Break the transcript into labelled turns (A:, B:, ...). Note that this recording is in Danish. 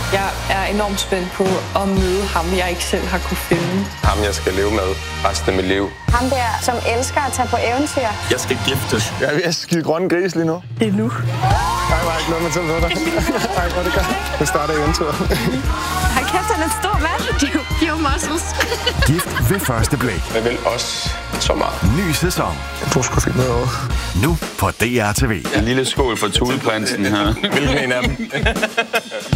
A: Jeg er enormt spændt på at møde ham, jeg ikke selv har kunne finde.
B: Ham, jeg skal leve med resten af mit liv.
C: Ham der, som elsker at tage på eventyr.
B: Jeg skal giftes.
D: Jeg er ved at skide grønne gris lige nu.
A: Det er nu.
D: Nej, var ikke noget med til at dig. Nej, hvor det godt. Nu starter eventyret.
C: Hold kæft, han er stor, mand. Jo muscles.
E: Gift ved første blik.
B: Jeg vil også så meget.
E: Ny sæson.
D: Jeg tror sgu fint noget over.
E: Nu på DR TV.
B: En lille skål for tudeprinsen her.
D: Hvilken en af dem?